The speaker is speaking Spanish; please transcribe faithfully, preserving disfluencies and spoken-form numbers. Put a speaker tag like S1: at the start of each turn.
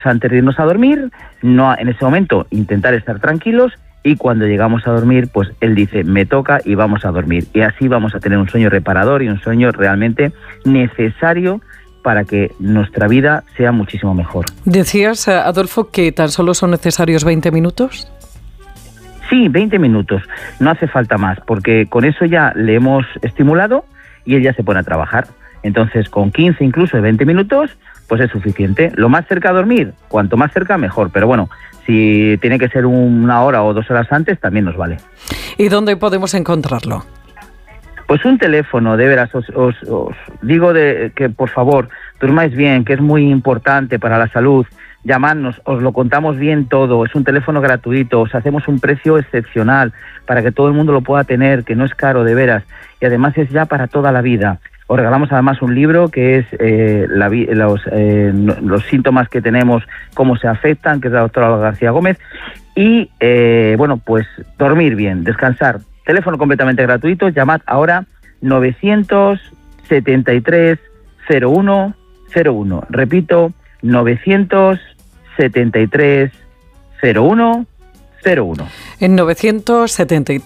S1: antes de irnos a dormir, no en ese momento intentar estar tranquilos, y cuando llegamos a dormir, pues él dice, me toca y vamos a dormir. Y así vamos a tener un sueño reparador y un sueño realmente necesario para que nuestra vida sea muchísimo mejor.
S2: Decías, Adolfo, que tan solo son necesarios veinte minutos.
S1: Sí, veinte minutos. No hace falta más, porque con eso ya le hemos estimulado y él ya se pone a trabajar. Entonces, con quince, incluso de veinte minutos, pues es suficiente. Lo más cerca a dormir, cuanto más cerca, mejor. Pero bueno, si tiene que ser una hora o dos horas antes, también nos vale.
S2: ¿Y dónde podemos encontrarlo?
S1: Pues un teléfono, de veras, os, os, os digo de que por favor, durmáis bien, que es muy importante para la salud. Llamadnos, os lo contamos bien todo, es un teléfono gratuito, os hacemos un precio excepcional para que todo el mundo lo pueda tener, que no es caro, de veras, y además es ya para toda la vida. Os regalamos además un libro que es eh, la, los, eh, los síntomas que tenemos, cómo se afectan, que es de la doctora Olga García Gómez, y eh, bueno, pues dormir bien, descansar. Teléfono completamente gratuito, llamad ahora novecientos setenta y tres cero uno cero uno. Repito, novecientos setenta y tres cero uno cero uno.
S2: En novecientos setenta y